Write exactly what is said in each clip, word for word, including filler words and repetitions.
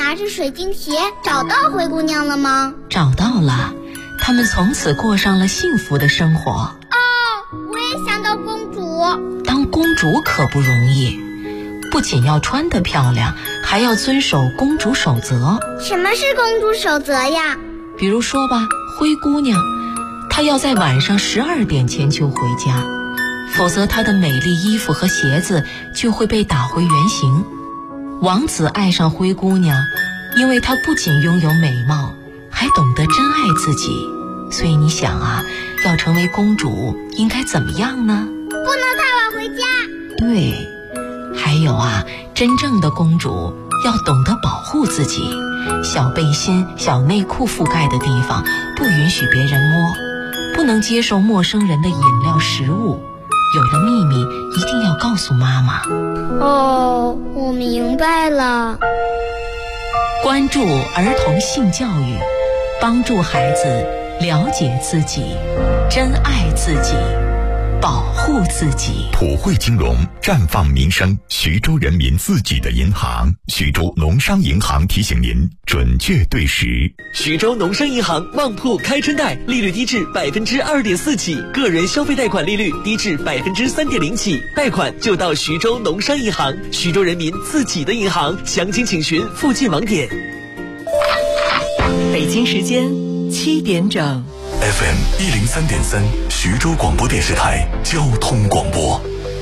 拿着水晶鞋找到灰姑娘了吗？ 找到了，他们从此过上了幸福的生活。 哦，我也想当公主。 当公主可不容易，不仅要穿得漂亮，还要遵守公主守则。 什么是公主守则呀？ 比如说吧，灰姑娘，她要在晚上十二点前就回家，否则她的美丽衣服和鞋子就会被打回原形。王子爱上灰姑娘，因为她不仅拥有美貌，还懂得珍爱自己。所以你想啊，要成为公主应该怎么样呢？ 不能太晚回家。 对，还有啊，真正的公主要懂得保护自己，小背心、小内裤覆盖的地方不允许别人摸，不能接受陌生人的饮料食物，有了秘密一定要告诉妈妈。 哦，我明白了。 关注儿童性教育，帮助孩子了解自己，珍爱自己，保护自己。 普惠金融，绽放民生，徐州人民自己的银行。徐州农商银行提醒您准确对时。 徐州农商银行旺铺开春贷，利率低至百分之二点四起，个人消费贷款利率低至百分之三点零起，贷款就到徐州农商银行，徐州人民自己的银行。详情请询附近网点。 北京时间七点整。 F M 一零三点三，徐州广播电视台交通广播。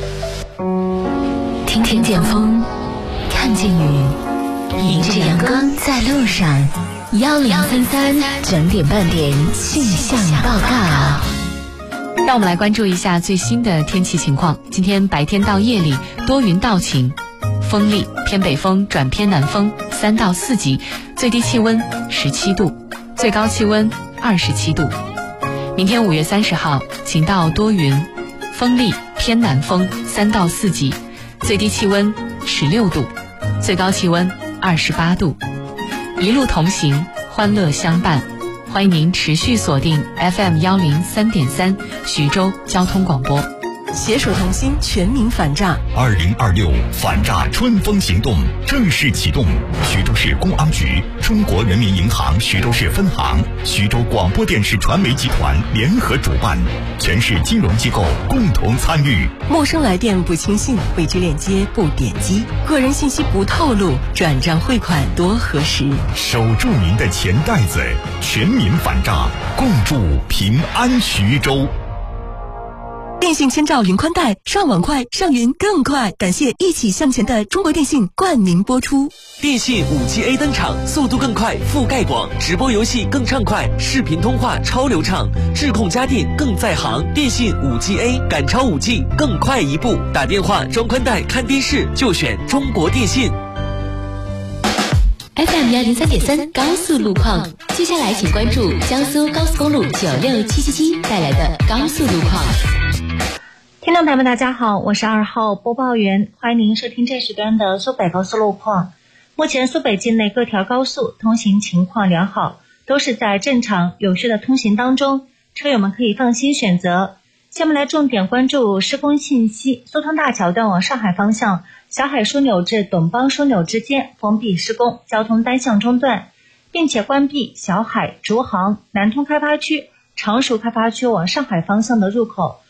听听见风，看见雨，迎着阳光在路上。幺零三三整点半点气象报告。 让我们来关注一下最新的天气情况。今天白天到夜里多云到晴，风力偏北风转偏南风三到四级，最低气温十七度，最高气温二十七度。明天五月三十号，晴到多云，风力偏南风三到四级，最低气温十六度，最高气温二十八度。一路同行，欢乐相伴。欢迎您持续锁定 F M 幺零三点三徐州交通广播。 携手同心，全民反诈。 二零二六反诈春风行动正式启动。徐州市公安局、中国人民银行徐州市分行、徐州广播电视传媒集团联合主办，全市金融机构共同参与。 陌生来电不轻信，未知链接不点击，个人信息不透露，转账汇款多核实。 守住您的钱袋子，全民反诈，共筑平安徐州。 电信千兆云宽带，上网快，上云更快。感谢一起向前的中国电信冠名播出。 电信 五 G A 登场，速度更快，覆盖广，直播游戏更畅快，视频通话超流畅，智控家电更在行。电信 五 G A 赶超 五 G， 更快一步。打电话、装宽带、看电视就选中国电信。 F M 幺零三点三高速路况，接下来请关注江苏高速公路九六七七七带来的高速路况。 听众朋友们大家好，我是二号播报员，欢迎您收听这时段的苏北高速路况。目前苏北境内各条高速通行情况良好，都是在正常有序的通行当中，车友们可以放心选择。下面来重点关注施工信息。苏通大桥段往上海方向，小海枢纽至董邦枢纽之间封闭施工，交通单向中断，并且关闭小海、竹行、南通开发区、常熟开发区往上海方向的入口。